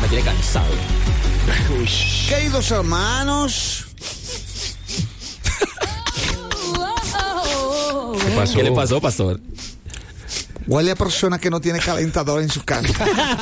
tiene cansado. Queridos hermanos, ¿Qué pasó? ¿Qué le pasó, pastor? huele a persona que no tiene calentador en su casa.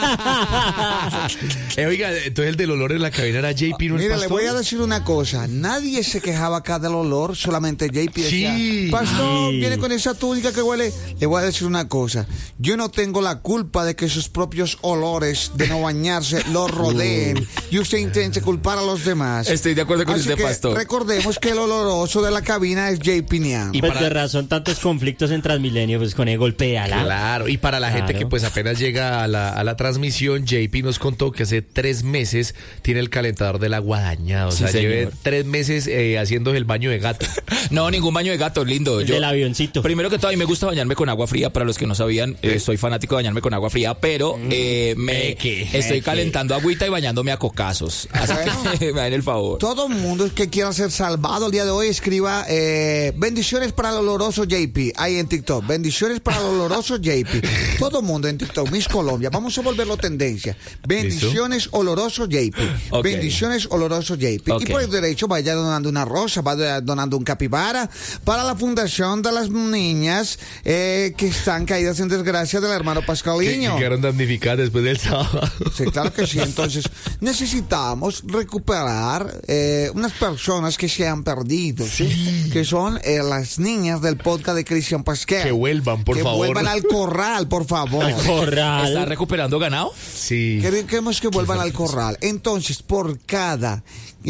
Oiga, entonces el del olor en la cabina era JP, ¿no el Mira, le pastor? voy a decir una cosa. Nadie se quejaba acá del olor, solamente JP decía, Sí. pastor, viene con esa túnica que huele. Le voy a decir una cosa. Yo no tengo la culpa de que sus propios olores de no bañarse los rodeen y usted intente culpar a los demás. Estoy de acuerdo con Así usted, que pastor. Recordemos que el oloroso de la cabina es JP Nian. Y Pues para- de razón, tantos conflictos en Transmilenio, pues con el golpéala. Claro, y para la gente Claro. que pues apenas llega a la transmisión, JP nos contó que hace 3 meses tiene el calentador del agua dañado. O Sí, sea, señor. lleve 3 meses haciendo el baño de gato. No, ningún baño de gato, lindo. El del avioncito. Primero que todo, a mí me gusta bañarme con agua fría. Para los que no sabían, soy fanático de bañarme con agua fría, pero estoy calentando agüita y bañándome a cocazos. Así que me den el favor. Todo mundo que quiera ser salvado el día de hoy escriba bendiciones para el oloroso JP. Ahí en TikTok. Bendiciones para el oloroso JP. Todo mundo en TikTok. Miss Colombia. Vamos a volverlo tendencia. Bendiciones oloroso JP. Ok. Bendiciones oloroso JP. Ok. Y por el derecho vaya donando una rosa, vaya donando un capibara para la fundación de las niñas que están caídas en desgracia del hermano Que Pascaliño. quedaron damnificadas después del sábado. Sí, claro que sí. Entonces, necesitamos recuperar unas personas que se han perdido, ¿sí? Que son las niñas del podcast de Cristian Pasquel. Que vuelvan, por favor. Que vuelvan al corral, por favor. ¿Está Corral. recuperando ganado? Sí. Queremos que vuelvan al corral. Entonces, por cada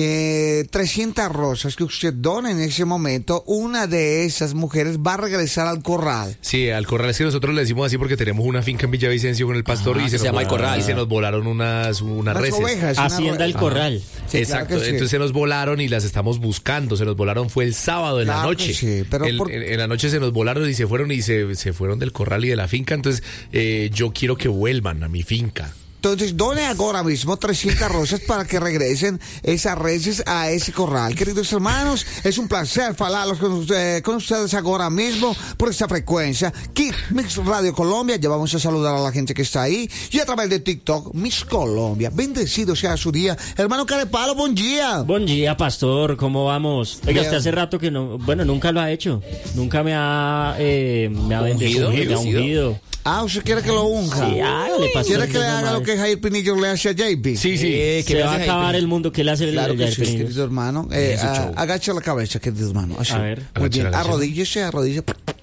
300 rosas que usted done en ese momento, una de esas mujeres va a regresar al corral. Sí, al corral. Es que nosotros le decimos así porque tenemos una finca en Villavicencio con el pastor Ah, y que se nos llama El Corral. Y se nos volaron unas Las reses. ovejas. Hacienda El Corral. Sí, Exacto, claro que sí. entonces se nos volaron y las estamos buscando. Se nos volaron fue el sábado en la Claro que noche. sí, pero En la noche se nos volaron y se fueron se fueron del corral y de la finca. Entonces yo quiero que vuelvan a mi finca. Entonces, done ahora mismo 300 rosas para que regresen esas reses a ese corral. Queridos hermanos, es un placer hablar con ustedes ahora mismo por esta frecuencia. Aquí, Mix Radio Colombia, ya vamos a saludar a la gente que está ahí. Y a través de TikTok, Mix Colombia. Bendecido sea su día. Hermano Carepalo, buen día. Buen día, pastor, ¿cómo vamos? Oiga, Bien. usted hace rato que no, bueno, nunca lo ha hecho. Nunca me ha Ungido, bendecido, me ha bendecido. ungido. Ah, ¿usted quiere que lo unja? Sí, hágale, pastor. ¿Quiere que le haga lo que Jair Pinillo le hace a JP? Sí, sí. ¿qué Se me va a haces ahí, acabar Pinillo? el mundo que le hace Claro el que sí, Pinillo. querido hermano. Es su show. Agacha la cabeza, querido hermano. Así. A ver. Muy Agacha, bien. agacha. Arrodíllese.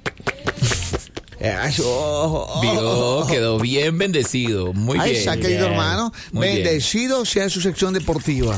Eso. Quedó bien bendecido. Muy Ahí bien. está, querido bien. hermano. Muy bien. Bendecido sea su sección deportiva.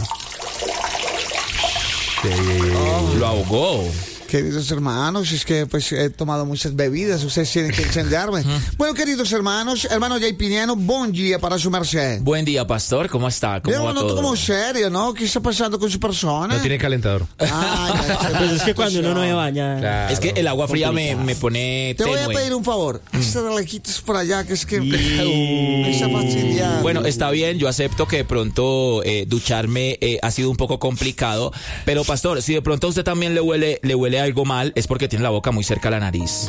Lo ahogó. Queridos hermanos, es que pues he tomado muchas bebidas, ustedes tienen que encenderme. Bueno, queridos hermanos, hermano Jay Piniano, buen día para su merced. Buen día, pastor. ¿Cómo está? ¿Cómo Yo va lo noto todo? como serio, ¿no? ¿Qué está pasando con su persona? No tiene calentador. Pues es que cuando uno no se baña. Claro. Es que el agua fría me pone Te voy a tenue. pedir un favor. Hazte de lejitos por allá, que es que Y- me está fastidiando. Bueno, está bien, yo acepto que de pronto ducharme ha sido un poco complicado, pero pastor, si de pronto a usted también le huele algo mal, es porque tiene la boca muy cerca a la nariz.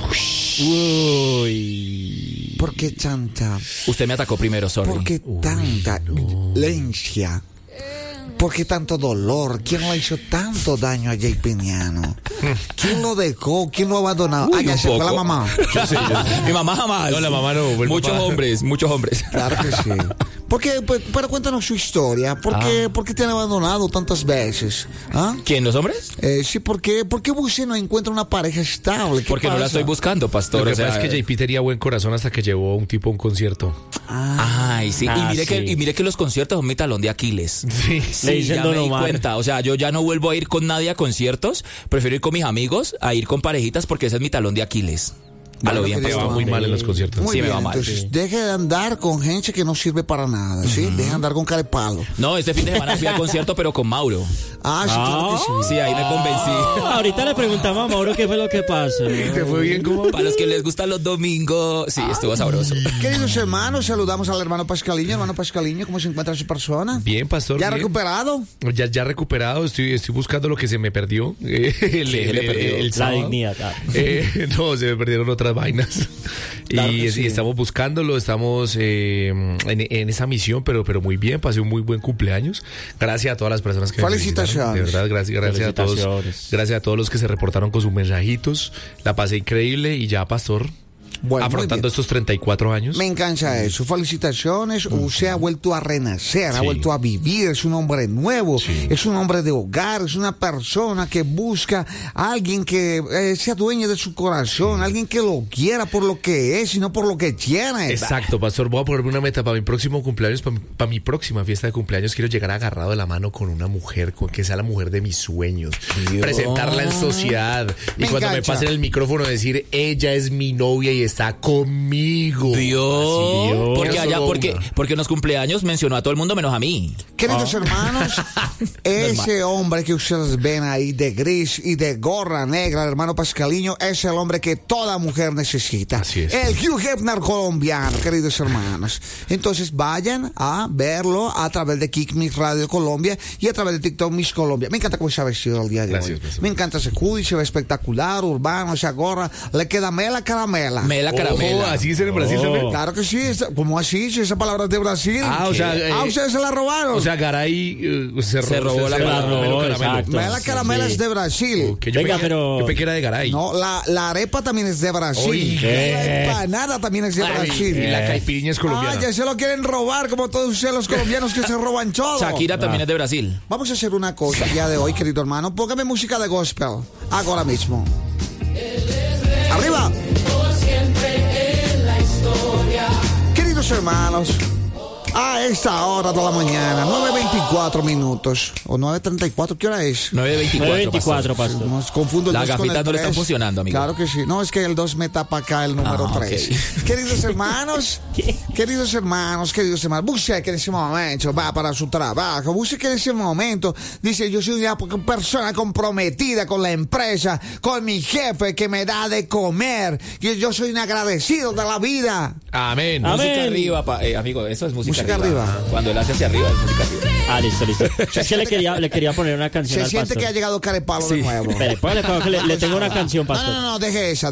Uy. ¿Por qué tanta? Usted me atacó primero, sorry. ¿Por qué tanta violencia? ¿Por qué tanto dolor? ¿Quién le hizo tanto daño a Jay Piniano? ¿Quién lo dejó? ¿Quién lo abandonó? Uy, Ah, ya un se fue poco. la mamá. Mi mamá jamás. No, la mamá no, fue el Muchos papá. hombres, muchos hombres. Claro que sí. Pero cuéntanos su historia. ¿Por qué te han abandonado tantas veces? ¿Ah? ¿Quién, los hombres? Sí, ¿por qué usted no encuentra una pareja estable? ¿Qué Porque no la pasa? estoy buscando, pastor. Lo que o sea, pasa es que JP tenía buen corazón hasta que llevó a un tipo a un concierto. Ay, sí. Ah, y sí. mire que los conciertos son mi talón de Aquiles. Sí. Le dicen ya Don me di Omar. cuenta. O sea, yo ya no vuelvo a ir con nadie a conciertos. Prefiero ir con mis amigos a ir con parejitas porque ese es mi talón de Aquiles. A lo Bueno, bien, que Te Pastor. va muy mal en los conciertos. Muy Sí, me bien, va mal. entonces deje de andar con gente que no sirve para nada, ¿sí? Deje de andar con carepalo. No, este fin de semana fui al concierto, pero con Mauro. Ah, sí, claro que sí. Sí, ahí me convencí. Ahorita le preguntamos a Mauro qué fue lo que pasó. ¿Te fue bien como? Para los que les gustan los domingos, sí, estuvo sabroso. Queridos hermanos, saludamos al hermano Pascaliño. Hermano Pascaliño, ¿cómo se encuentra su persona? Bien, pastor. ¿Ya bien. recuperado? Ya recuperado, estoy buscando lo que se me perdió. le perdió? La sábado. dignidad. No, se me perdieron otras vainas. Claro y, que sí. y estamos buscándolo, estamos en esa misión, pero muy bien, pasé un muy buen cumpleaños. Gracias a todas las personas que me felicitaron. De verdad, gracias a todos. Gracias a todos los que se reportaron con sus mensajitos. La pasé increíble y ya, Pastor, Bueno, afrontando estos 34 años. Me encanta eso. Felicitaciones. Usted ha vuelto a renacer, ha Sí. vuelto a vivir. Es un hombre nuevo, Sí. es un hombre de hogar, es una persona que busca a alguien que sea dueño de su corazón, alguien que lo quiera por lo que es y no por lo que tiene. Exacto, Pastor. Voy a ponerme una meta para mi próximo cumpleaños, para mi próxima fiesta de cumpleaños. Quiero llegar agarrado de la mano con una mujer, con que sea la mujer de mis sueños. Presentarla en sociedad. Y Me cuando me engancha. pasen el micrófono, decir, ella es mi novia y está conmigo. Dios. Porque Quiero allá, solo porque en los cumpleaños mencionó a todo el mundo menos a mí. Queridos hermanos, ese hombre que ustedes ven ahí de gris y de gorra negra, el hermano Pascaliño, es el hombre que toda mujer necesita. Así es. El Hugh Hefner colombiano, queridos hermanos. Entonces vayan a verlo a través de Kick Mix Radio Colombia y a través de TikTok Miss Colombia. Me encanta cómo se ha vestido el día de Gracias, hoy. gracias. Me encanta ese hoodie, se ve espectacular, urbano, esa gorra. Le queda mela caramela. Mela caramela. Ojo, así dicen en Brasil también. Claro que sí, ¿cómo así? Si esa palabra es de Brasil. Ah, o sea, ustedes se la robaron. O sea, Garay se robó la caramelo, robó, caramelo. exacto. Mela caramela Sí. es de Brasil. Ok, yo Venga, pensé- pero- yo pensé que era de Garay. No, la arepa también es de Brasil. Oye. La empanada también es de Brasil. Y la caipirinha es colombiana. Ah, ya se lo quieren robar como todos ustedes los colombianos que se roban todo. Shakira también es de Brasil. Vamos a hacer una cosa el día de hoy, querido hermano. Póngame música de gospel ahora mismo. ¡Arriba! Queridos hermanos, a esta hora de la mañana, 9:24 minutos, o 9:34, ¿qué hora es? 9:24. 9:24, Pastor. Nos confundo el Las 2 con el gafitas no le están 3. funcionando, amigo. Claro que sí. No, es que el 2 me tapa acá el número Ah, 3. ok. Queridos hermanos, queridos hermanos, busque que en ese momento va para su trabajo. Busque que en ese momento dice, yo soy una persona comprometida con la empresa, con mi jefe que me da de comer. Y yo soy un agradecido de la vida. Amén. Amén. Música arriba, amigo, eso es música arriba. arriba. Cuando él hace hacia arriba, es música arriba. Ah, listo. Es que le quería poner una canción Se al siente pastor. que ha llegado Carepalo de nuevo. Espere, póngale, que le tengo una canción, pastor. No, deje esa.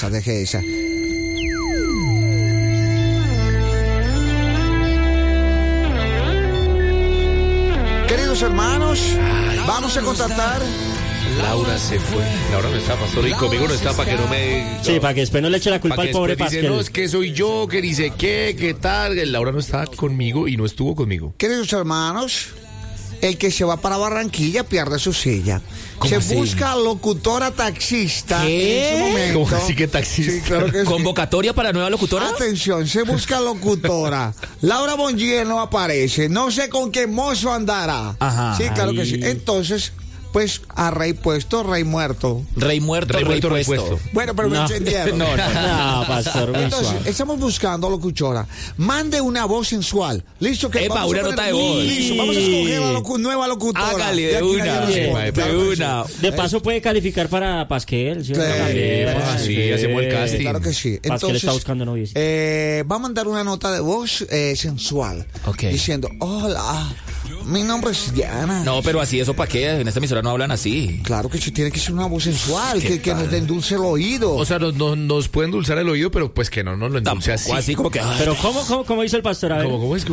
Queridos hermanos, vamos a contactar. Laura se fue. Laura no está, Pastor. Y conmigo no está para que no me... Sí, para que después no le eche la culpa Para al que pobre después dice, Pasquel. no, es que soy yo, que dice qué tal. Laura no está conmigo y no estuvo conmigo. Queridos hermanos, el que se va para Barranquilla pierde su silla. ¿Cómo Se así? busca locutora taxista ¿Qué? en ese momento. ¿Cómo así que taxista? Sí, claro que sí. ¿Convocatoria para nueva locutora? Atención, se busca locutora. Laura Bongier no aparece. No sé con qué mozo andará. Ajá. Sí, claro que Ay. sí. Entonces, pues a rey puesto, rey muerto. Rey muerto, Rey rey muerto, rey puesto. puesto. Bueno, pero me No. entendieron. No, pastor, muy Entonces, suave. estamos buscando locutora. Mande una voz sensual. Listo, que Epa, vamos a una poner- nota de voz. Listo, vamos a escoger la Sí. nueva locutora. Hágale Y de aquí una, nadie responde, de claro que sí. una. De paso puede calificar para Pasquel, ¿sí? Sí, También, ah, sí, hacemos el casting. Claro que sí. Pasquel está buscando novios. Va a mandar una nota de voz sensual. Ok. Diciendo, hola, mi nombre es Diana. No, pero así, ¿eso para qué? En esta emisora no hablan así. Claro que sí, tiene que ser una voz sensual, que nos endulce el oído. O sea, nos puede endulzar el oído, pero pues que no nos lo endulce así. Tampoco así como que... ay, Pero ¿cómo dice el pastor? A ver. ¿Cómo es?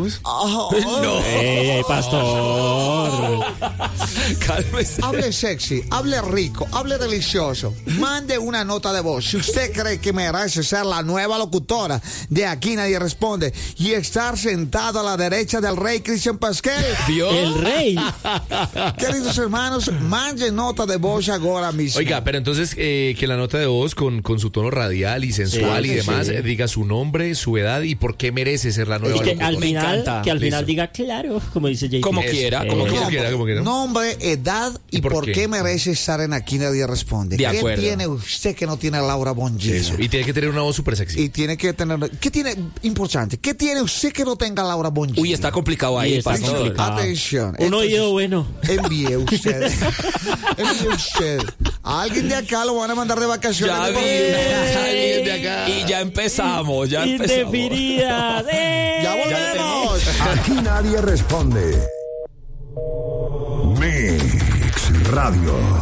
Ey, pastor. cálmese. Hable sexy, hable rico, hable delicioso. Mande una nota de voz. Si usted cree que merece ser la nueva locutora de Aquí Nadie Responde y estar sentado a la derecha del rey Cristian Pasquel, Dios. El rey. queridos hermanos, mande nota de voz ahora mismo. Oiga, pero entonces que la nota de voz con su tono radial y sensual Sí, y sí, demás sí. Diga su nombre, su edad y por qué merece ser la nueva Y que locutora. al Me final, encanta. que al final Listo. diga claro, como dice Jay. Como Eso. quiera, Como como quiera. quiera. Nombre, edad y por qué merece estar en Aquí Nadie Responde. De ¿Qué acuerdo. tiene usted que no tiene Laura Bongier? Eso. Y tiene que tener una voz súper sexy. Y tiene que tener... ¿Qué tiene? Importante. ¿Qué tiene usted que no tenga Laura Bongier? Uy, está complicado ahí, Sí, está pastor. complicado. Atención. Un Entonces, oído bueno. Envíe usted. Envíe usted. A alguien de acá lo van a mandar de vacaciones. Ya de vi. por vida. Alguien de acá. Y ya empezamos, ya empezamos. Indefinidas. Ya volvemos. Aquí nadie responde. Mix Radio.